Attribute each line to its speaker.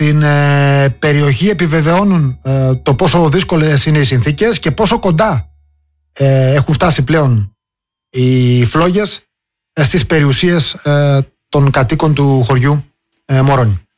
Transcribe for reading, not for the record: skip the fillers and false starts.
Speaker 1: στην περιοχή επιβεβαιώνουν το πόσο δύσκολες είναι οι συνθήκες και πόσο κοντά έχουν φτάσει πλέον οι φλόγες στις περιουσίες των κατοίκων του χωριού Μορώνη.